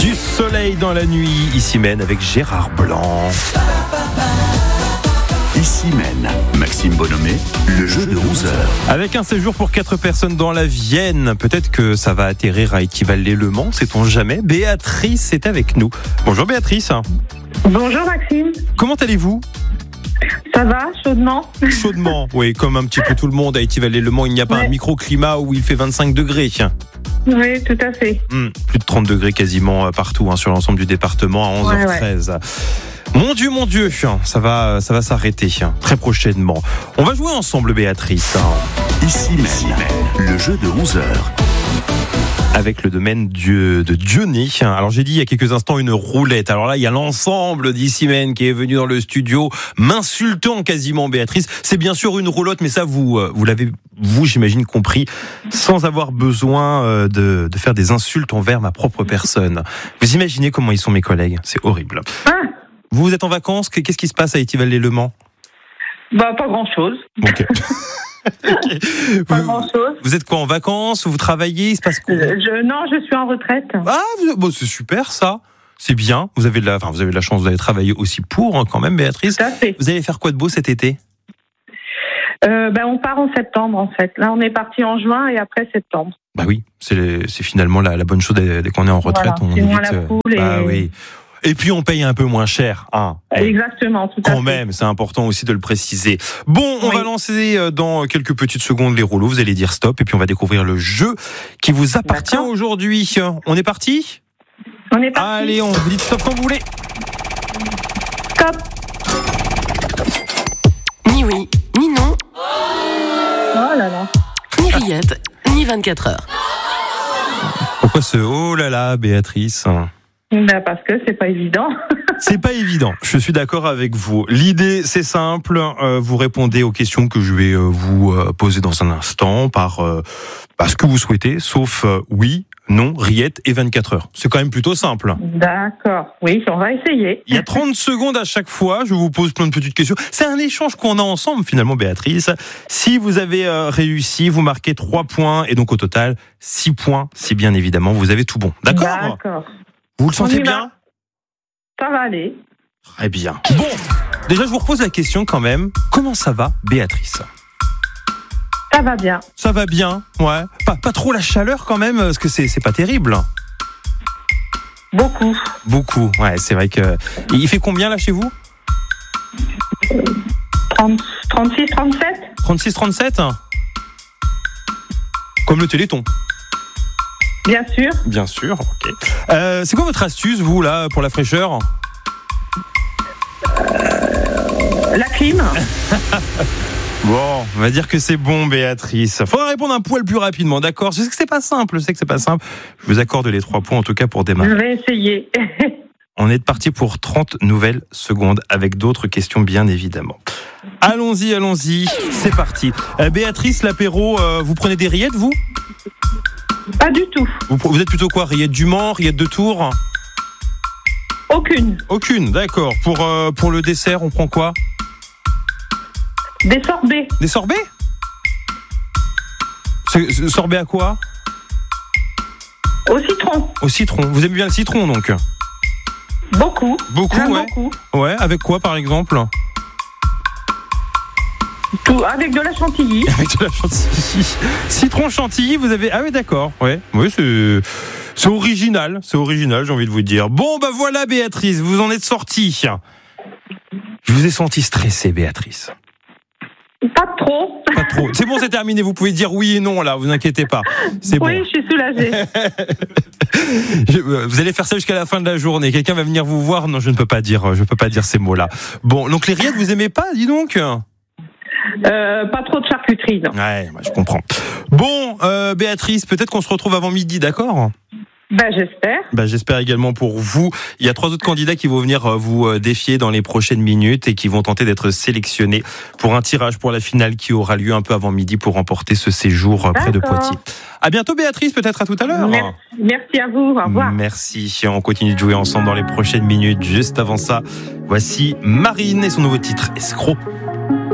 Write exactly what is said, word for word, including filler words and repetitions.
Du soleil dans la nuit, ici mène avec Gérard Blanc. Ici mène Maxime Bonhomet, le jeu de onze heures. Avec un séjour pour quatre personnes dans la Vienne, peut-être que ça va atterrir à Étival-les-Le Mans, sait-on jamais. Béatrice est avec nous. Bonjour Béatrice. Bonjour Maxime. Comment allez-vous ? Ça va, chaudement ? Chaudement, oui, comme un petit peu tout le monde à Étival-les-Le Mans, il n'y a pas ouais. un microclimat où il fait vingt-cinq degrés. Oui, tout à fait. Mmh, plus de trente degrés quasiment partout hein, sur l'ensemble du département à onze heures treize. Ouais, ouais. Mon Dieu, mon Dieu, ça va, ça va s'arrêter très prochainement. On va jouer ensemble, Béatrice. Ici mène le jeu de onze heures. Avec le domaine de Dieunay. Alors j'ai dit il y a quelques instants une roulette. Alors là il y a l'ensemble d'Ici Mène qui est venu dans le studio m'insultant quasiment Béatrice. C'est bien sûr une roulotte, mais ça vous vous l'avez vous j'imagine compris sans avoir besoin de, de faire des insultes envers ma propre personne. Vous imaginez comment ils sont mes collègues ? C'est horrible. Ah. Vous, vous êtes en vacances ? Qu'est-ce qui se passe à Étival-les-Le Mans ? Bah pas grand chose. Ok. Okay. Pas vous, grand chose. Vous êtes quoi en vacances ? Vous travaillez ? Il se passe quoi ? je, Non, je suis en retraite. Ah, bon, c'est super ça. C'est bien. Vous avez de la, enfin, vous avez de la chance d'aller travailler aussi pour hein, quand même, Béatrice. Tout à fait. Vous allez faire quoi de beau cet été ? euh, ben, on part en septembre en fait. Là, on est parti en juin et après septembre. Bah oui, c'est, c'est finalement la, la bonne chose dès, dès qu'on est en retraite. Voilà, on c'est évite. moins la poule Bah et... oui. Et puis on paye un peu moins cher. Hein. Exactement, tout à fait. Quand même, c'est important aussi de le préciser. Bon, on oui. va lancer dans quelques petites secondes les rouleaux. Vous allez dire stop et puis on va découvrir le jeu qui vous appartient D'accord. aujourd'hui. On est parti ? On est parti. Allez, on vous dit stop quand vous voulez. Stop. Ni oui, ni non. Oh là là. Ni rillettes, ni vingt-quatre heures. Pourquoi ce oh là là, Béatrice ? Ben parce que c'est pas évident. C'est pas évident, je suis d'accord avec vous. L'idée, c'est simple, euh, vous répondez aux questions que je vais euh, vous euh, poser dans un instant par, euh, par ce que vous souhaitez, sauf euh, oui, non, rillettes et vingt-quatre heures. C'est quand même plutôt simple. D'accord, oui, on va essayer. Il y a trente secondes à chaque fois, je vous pose plein de petites questions. C'est un échange qu'on a ensemble finalement, Béatrice. Si vous avez euh, réussi, vous marquez trois points et donc au total six points, si bien évidemment vous avez tout bon. D'accord ? D'accord. Vous le sentez bien ? Ça va aller. Très bien. Bon, déjà je vous repose la question quand même. Comment ça va, Béatrice ? Ça va bien. Ça va bien, ouais. Pas, pas trop la chaleur quand même, parce que c'est, c'est pas terrible. Beaucoup. Beaucoup, ouais, c'est vrai que... Il fait combien là chez vous ? trente, trente-six, trente-sept trente-six, trente-sept ? Comme le Téléthon. Bien sûr. Bien sûr, ok. Euh, c'est quoi votre astuce, vous, là, pour la fraîcheur ? euh, La clim. Bon, on va dire que c'est bon, Béatrice. Faudra répondre un poil plus rapidement, d'accord ? Je sais que c'est pas simple, je sais que c'est pas simple. Je vous accorde les trois points, en tout cas, pour démarrer. Je vais essayer. On est parti pour trente nouvelles secondes, avec d'autres questions, bien évidemment. Allons-y, allons-y, c'est parti. Euh, Béatrice, l'apéro, euh, vous prenez des rillettes, vous ? Pas du tout. Vous, vous êtes plutôt quoi ? Rillettes du Mans, rillettes de Tours ? Aucune. Aucune, d'accord. Pour, euh, pour le dessert, on prend quoi ? Des sorbets. Des sorbets ? C'est, c'est, sorbet à quoi ? Au citron. Au citron. Vous aimez bien le citron, donc ? Beaucoup. Beaucoup, J'aime ouais. beaucoup. Ouais, avec quoi, par exemple ? Tout, avec de la chantilly. Avec de la chantilly. Citron chantilly, vous avez... Ah oui, d'accord. Ouais. Oui, c'est... c'est original. C'est original, j'ai envie de vous dire. Bon, bah voilà, Béatrice, vous en êtes sortie. Je vous ai senti stressée, Béatrice. Pas trop. Pas trop. C'est bon, c'est terminé. Vous pouvez dire oui et non, là. Vous inquiétez pas. C'est oui, bon. je suis soulagée. je, vous allez faire ça jusqu'à la fin de la journée. Quelqu'un va venir vous voir. Non, je ne peux pas dire, je ne peux pas dire ces mots-là. Bon, donc les rillettes, vous aimez pas, dis donc ? Euh, pas trop de charcuterie, non. Ouais, bah, je comprends. Bon, euh, Béatrice, peut-être qu'on se retrouve avant midi, d'accord ? Ben, j'espère. Ben, j'espère également pour vous. Il y a trois autres candidats qui vont venir vous défier dans les prochaines minutes et qui vont tenter d'être sélectionnés pour un tirage pour la finale qui aura lieu un peu avant midi pour remporter ce séjour D'accord. près de Poitiers. À bientôt, Béatrice, peut-être à tout à l'heure. Merci, merci à vous, au revoir. Merci, on continue de jouer ensemble dans les prochaines minutes. Juste avant ça, voici Marine et son nouveau titre, Escroc.